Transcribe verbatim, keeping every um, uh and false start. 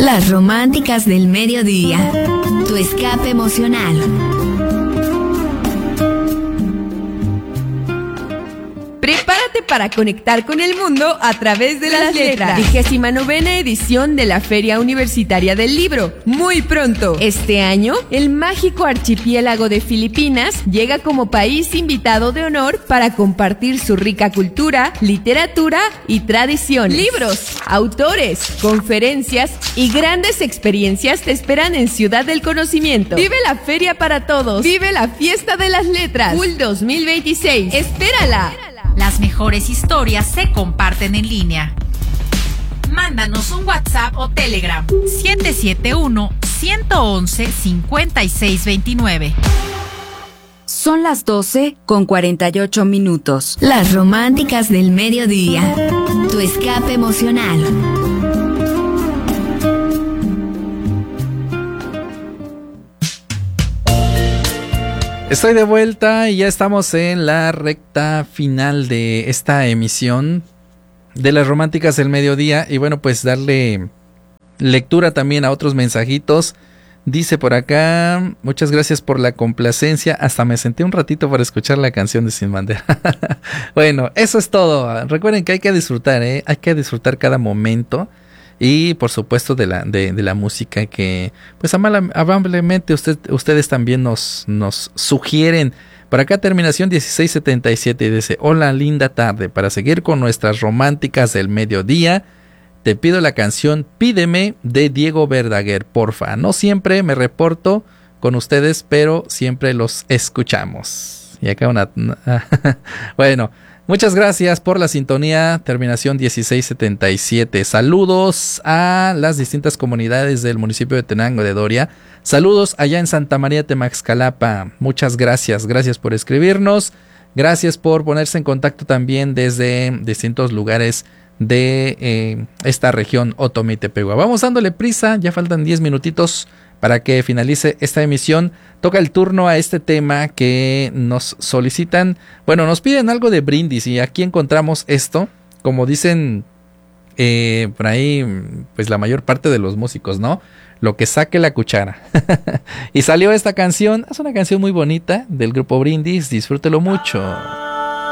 Las románticas del mediodía. Tu escape emocional. Prepárate para conectar con el mundo a través de las, las letras. Vigésima novena edición de la Feria Universitaria del Libro. Muy pronto. Este año, el mágico archipiélago de Filipinas llega como país invitado de honor para compartir su rica cultura, literatura y tradición. Libros, autores, conferencias y grandes experiencias te esperan en Ciudad del Conocimiento. Vive la feria para todos. Vive la fiesta de las letras. U L dos mil veintiséis. ¡Espérala! Las mejores historias se comparten en línea. Mándanos un WhatsApp o Telegram siete siete uno, uno uno uno, cinco seis dos nueve. Son las doce con cuarenta y ocho minutos. Las románticas del mediodía. Tu escape emocional. Estoy de vuelta y ya estamos en la recta final de esta emisión de las románticas del mediodía. Y bueno, pues darle lectura también a otros mensajitos. Dice por acá, muchas gracias por la complacencia. Hasta me senté un ratito para escuchar la canción de Sin Bandera. Bueno, eso es todo. Recuerden que hay que disfrutar, ¿eh? Hay que disfrutar cada momento. Y por supuesto de la, de, de la música que pues amablemente usted, ustedes también nos, nos sugieren. Por acá terminación dieciséis setenta y siete dice: hola, linda tarde. Para seguir con nuestras románticas del mediodía, te pido la canción Pídeme de Diego Verdaguer, porfa. No siempre me reporto con ustedes, pero siempre los escuchamos. Y acá una... bueno, muchas gracias por la sintonía. Terminación dieciséis setenta y siete. Saludos a las distintas comunidades del municipio de Tenango de Doria. Saludos allá en Santa María Temaxcalapa. Muchas gracias. Gracias por escribirnos. Gracias por ponerse en contacto también desde distintos lugares de eh, esta región Otomí Tepehua. Vamos dándole prisa. Ya faltan diez minutitos para que finalice esta emisión. Toca el turno a este tema que nos solicitan. Bueno, nos piden algo de brindis y aquí encontramos esto. Como dicen eh, por ahí, pues la mayor parte de los músicos, ¿no? Lo que saque la cuchara. Y salió esta canción. Es una canción muy bonita del grupo Brindis. Disfrútelo mucho.